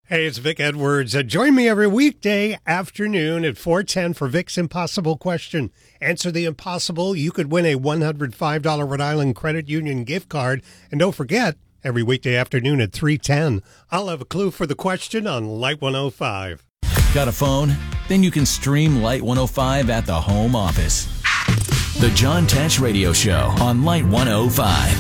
Hey, it's Vic Edwards. Join me every weekday afternoon at 4:10 for Vic's Impossible Question. Answer the impossible. You could win a $105 Rhode Island Credit Union gift card. And don't forget, every weekday afternoon at 3:10, I'll have a clue for the question on Light 105. Got a phone? Then you can stream Light 105 at the home office. The John Tesh Radio Show on Light 105.